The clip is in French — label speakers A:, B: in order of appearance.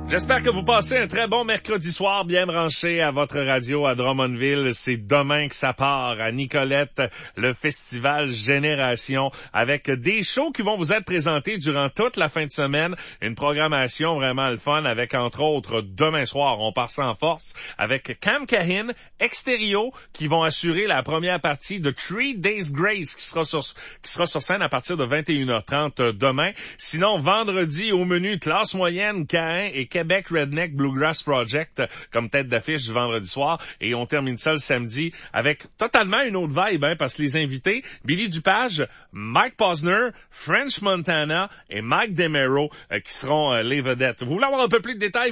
A: J'espère que vous passez un très bon mercredi soir bien branché à votre radio à Drummondville. C'est demain que ça part à Nicolette, le festival Génération, avec des shows qui vont vous être présentés durant toute la fin de semaine. Une programmation vraiment le fun avec, entre autres, demain soir, on part ça en force avec Cam Cahin, Extérieur, qui vont assurer la première partie de 3 Days Grace, qui sera sur scène à partir de 21h30 demain. Sinon, vendredi, au menu, classe moyenne, Cahin et Québec Redneck Bluegrass Project comme tête d'affiche du vendredi soir. Et on termine ça le samedi avec totalement une autre vibe, parce que les invités, Billy Dupage, Mike Posner, French Montana et Mike DeMero qui seront les vedettes. Vous voulez avoir un peu plus de détails?